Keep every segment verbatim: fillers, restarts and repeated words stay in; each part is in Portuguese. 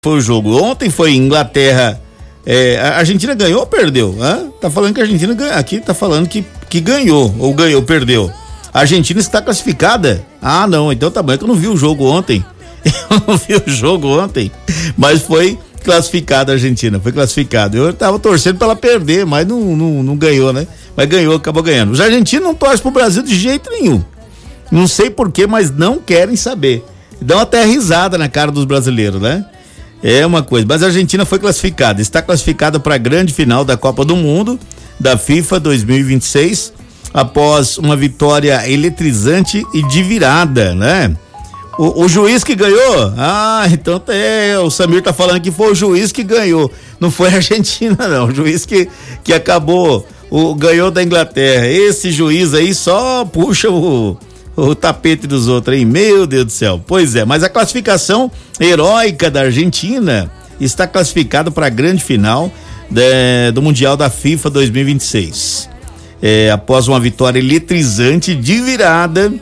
foi o jogo? Ontem foi Inglaterra. É, a Argentina ganhou ou perdeu? Hã? Tá falando que a Argentina ganhou. Aqui tá falando que, que ganhou, ou ganhou, perdeu. A Argentina está classificada? Ah, não, então tá bom, é que eu não vi o jogo ontem. Eu não vi o jogo ontem, mas foi classificada a Argentina, foi classificada. Eu tava torcendo pra ela perder, mas não, não, não ganhou, né? Mas ganhou, acabou ganhando. Os argentinos não torcem pro Brasil de jeito nenhum. Não sei porquê, mas não querem saber. Dão até risada na cara dos brasileiros, né? É uma coisa, mas a Argentina foi classificada, está classificada para a grande final da Copa do Mundo da FIFA dois mil e vinte e seis, após uma vitória eletrizante e de virada, né? O, o juiz que ganhou? Ah, então é, o Samir tá falando que foi o juiz que ganhou, não foi a Argentina não, o juiz que, que acabou, o, ganhou da Inglaterra. Esse juiz aí só puxa o o tapete dos outros, hein? Meu Deus do céu. Pois é, mas a classificação heróica da Argentina está classificada para a grande final de, do Mundial da FIFA dois mil e vinte e seis. É, após uma vitória eletrizante de virada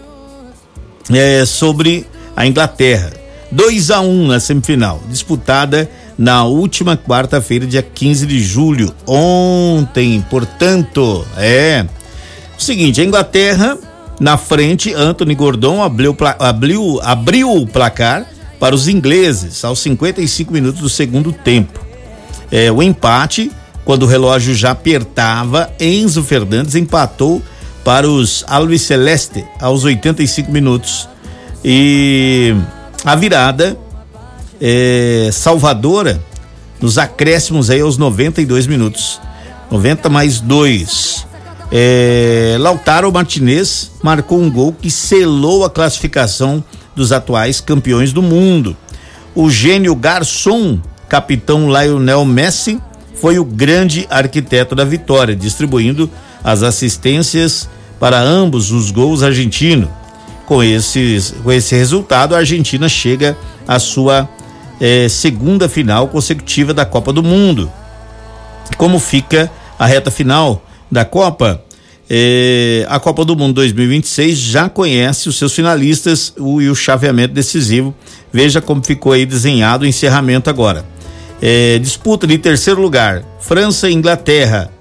é, sobre a Inglaterra. dois a um na semifinal, disputada na última quarta-feira, dia quinze de julho. Ontem, portanto, é. O seguinte, a Inglaterra na frente, Anthony Gordon abriu, abriu, abriu o placar para os ingleses aos cinquenta e cinco minutos do segundo tempo. É, o empate, quando o relógio já apertava, Enzo Fernandes empatou para os Albiceleste aos oitenta e cinco minutos. E a virada é, salvadora nos acréscimos aí aos noventa e dois minutos. noventa mais dois. É, Lautaro Martinez marcou um gol que selou a classificação dos atuais campeões do mundo. O gênio garçom, capitão Lionel Messi, foi o grande arquiteto da vitória, distribuindo as assistências para ambos os gols argentinos. Com, esses, com esse resultado, a Argentina chega à sua é, segunda final consecutiva da Copa do Mundo. Como fica a reta final da Copa? É, a Copa do Mundo dois mil e vinte e seis já conhece os seus finalistas o, e o chaveamento decisivo. Veja como ficou aí desenhado o encerramento agora. É, disputa de terceiro lugar, França e Inglaterra.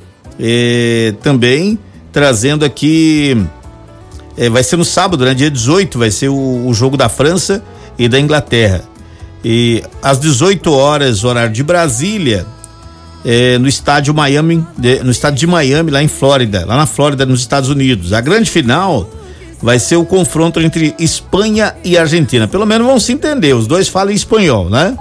É, também trazendo aqui, é, vai ser no sábado, né? Dia dezoito, vai ser o, o jogo da França e da Inglaterra. E às dezoito horas, horário de Brasília, É, no estádio Miami, de, no estádio de Miami, lá em Flórida, lá na Flórida, nos Estados Unidos. A grande final vai ser o confronto entre Espanha e Argentina. Pelo menos vão se entender, os dois falam espanhol, né?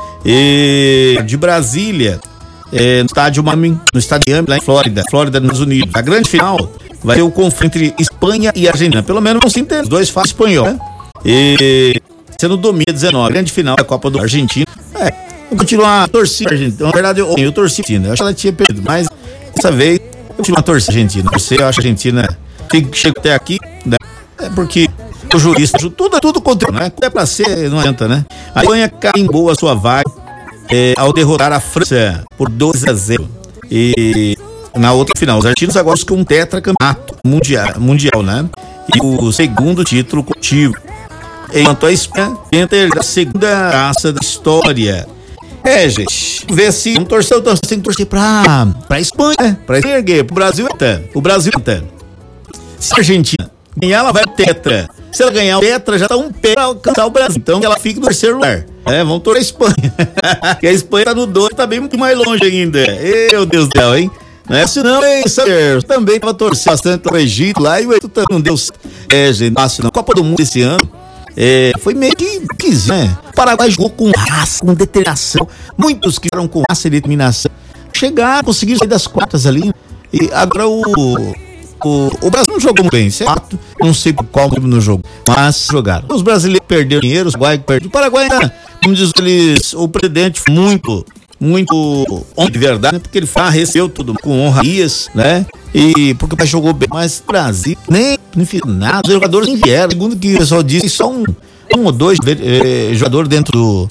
E de Brasília, é, no estádio Miami, no estádio Miami, lá em Flórida, Flórida, nos Estados Unidos. A grande final vai ser o confronto entre Espanha e Argentina. Pelo menos vão se entender, os dois falam espanhol, né? E sendo domingo dezenove, a grande final da Copa do Argentina. É. Vou continuar torcendo, Argentina. Na verdade, eu, eu torci a Argentina. Eu acho que ela tinha perdido, mas dessa vez eu continuo a torcer a Argentina. Você, eu acho que a Argentina chega até aqui, né? É porque o juiz, tudo, tudo contra, né? É pra ser, não adianta, né? A Espanha carimbou a sua vaga é, ao derrotar a França por dois a zero. E na outra final, os argentinos agora buscam um tetracampeonato mundial, mundial, né? E o segundo título consecutivo. Enquanto a Espanha tenta a segunda taça da história. É, gente, vê se um torcedor torce, tem que torcer pra, pra Espanha, pra erguer, pro Brasil, tá? O Brasil, tá? Se a Argentina ganhar, ela vai tetra. Se ela ganhar o tetra, já tá um pé pra alcançar o Brasil. Então ela fica no terceiro lugar. É, vamos torcer a Espanha. Porque a Espanha tá no dois, tá bem muito mais longe ainda. Meu Deus do céu, hein? Não é assim não, hein, Saber? Também tava torcendo bastante pro Egito lá e o Egito não deu. É, gente, não, não. Copa do Mundo esse ano. É, foi meio que quis, né? O Paraguai jogou com raça, com determinação. Muitos que eram com raça e determinação chegaram, conseguiram sair das quartas ali. E agora o, o, o Brasil não jogou muito bem, isso é fato. Não sei por qual motivo no jogo, mas jogaram. Os brasileiros perderam dinheiro, os Paraguai perderam. O Paraguai, né? Como diz eles, o presidente muito, muito honra de verdade, né? Porque ele faz, recebeu tudo com honrarias, né? E porque o pai jogou bem, mas o Brasil nem, nem fez nada, os jogadores nem vieram. Segundo que o pessoal disse, só um, um ou dois eh, jogadores dentro do,